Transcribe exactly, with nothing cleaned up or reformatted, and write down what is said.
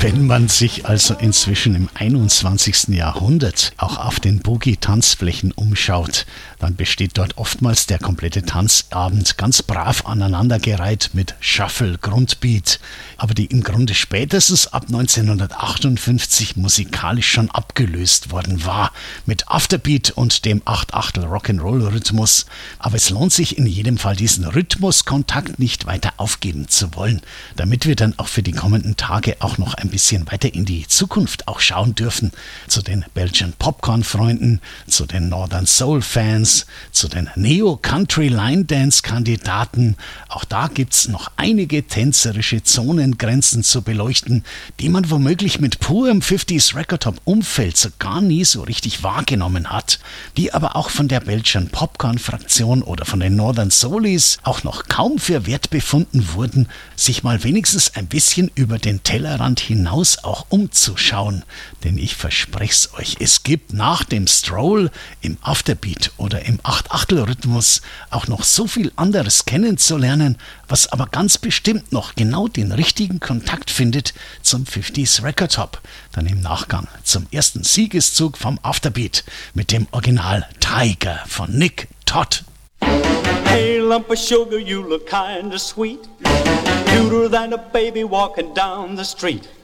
Wenn man sich also inzwischen im einundzwanzigsten Jahrhundert auch auf den Boogie-Tanzflächen umschaut, dann besteht dort oftmals der komplette Tanzabend ganz brav aneinandergereiht mit Shuffle, Grundbeat, aber die im Grunde spätestens ab neunzehnhundertachtundfünfzig musikalisch schon abgelöst worden war mit Afterbeat und dem acht-Achtel Rock'n'Roll-Rhythmus. Aber es lohnt sich in jedem Fall, diesen Rhythmuskontakt nicht weiter aufgeben zu wollen, damit wir dann auch für die kommenden Tage auch noch ein bisschen weiter in die Zukunft auch schauen dürfen, zu den Belgian Popcorn-Freunden, zu den Northern Soul-Fans, zu den Neo-Country-Line-Dance-Kandidaten. Auch da gibt's noch einige tänzerische Zonengrenzen zu beleuchten, die man womöglich mit purem fünfziger Record-Top-Umfeld so gar nie so richtig wahrgenommen hat, die aber auch von der Belgian Popcorn-Fraktion oder von den Northern Soulies auch noch kaum für wert befunden wurden, sich mal wenigstens ein bisschen über den Tellerrand hinaus auch umzuschauen. Denn ich verspreche es euch, es gibt nach dem Stroll im Afterbeat oder im acht-Achtel-Rhythmus auch noch so viel anderes kennenzulernen, was aber ganz bestimmt noch genau den richtigen Kontakt findet zum fünfziger Record Top. Dann im Nachgang zum ersten Siegeszug vom Afterbeat mit dem Original Tiger von Nick Todd. Hey, lump of sugar, you look kinda sweet, cuter than a baby walking down the street.